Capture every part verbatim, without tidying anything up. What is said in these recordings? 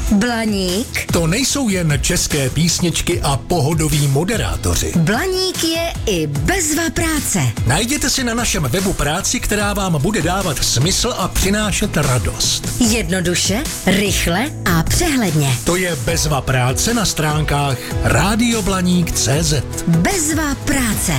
Blaník? To nejsou jen české písničky a pohodoví moderátoři. Blaník je i bezva práce. Najděte si na našem webu práci, která vám bude dávat smysl a přinášet radost. Jednoduše, rychle a přehledně. To je bezva práce na stránkách rádio blaník tečka cé zet. Bezva práce.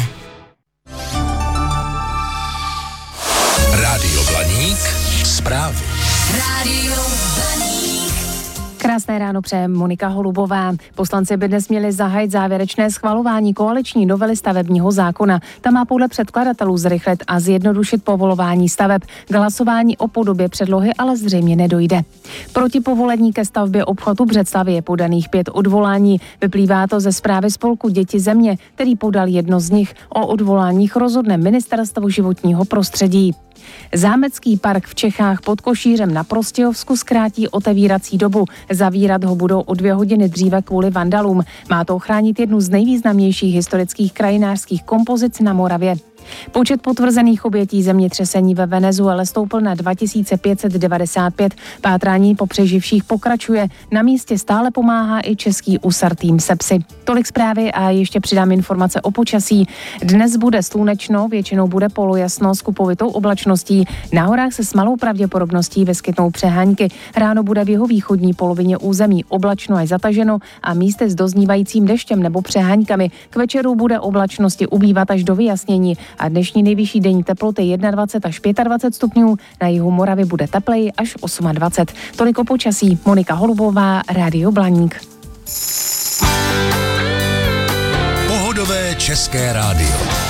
Rádio Blaník, zprávy. Rádio Blaník. Krásné ráno přeje Monika Holubová. Poslanci by dnes měli zahájit závěrečné schvalování koaliční novely stavebního zákona. Ta má podle předkladatelů zrychlit a zjednodušit povolování staveb. K hlasování o podobě předlohy ale zřejmě nedojde. Proti povolení ke stavbě obchvatu Břeclavi je podaných pět odvolání. Vyplývá to ze zprávy spolku Děti země, který podal jedno z nich. O odvoláních rozhodne Ministerstvo životního prostředí. Zámecký park v Čechách pod Košířem na Prostějovsku zkrátí otevírací dobu. Zavírat ho budou o dvě hodiny dříve kvůli vandalům. Má to ochránit jednu z nejvýznamnějších historických krajinářských kompozic na Moravě. Počet potvrzených obětí zemětřesení ve Venezuele stoupl na dva tisíce pět set devadesát pět. Pátrání po přeživších pokračuje. Na místě stále pomáhá i český U S A R tým Sepsy. Tolik zprávy a ještě přidám informace o počasí. Dnes bude slunečno, většinou bude polojasno s kupovitou oblačností. Na horách se s malou pravděpodobností vyskytnou přehánky. Ráno bude v jihovýchodní polovině území oblačno až zataženo a místy s doznívajícím deštěm nebo přeháňkami. K večeru bude oblačnosti ubývat až do vyjasnění. A dnešní nejvyšší denní teploty dvacet jedna až dvacet pět stupňů, na jihu Moravy bude tepleji až dvacet osm. Tolik o počasí. Monika Holubová, Rádio Blaník. Pohodové české rádio.